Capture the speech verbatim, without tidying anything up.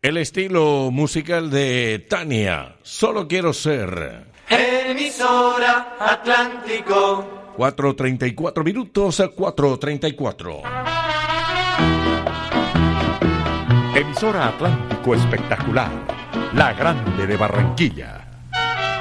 El estilo musical de Tania, Solo Quiero Ser. Emisora Atlántico. cuatro treinta y cuatro minutos a cuatro treinta y cuatro. Emisora Atlántico Espectacular, la grande de Barranquilla.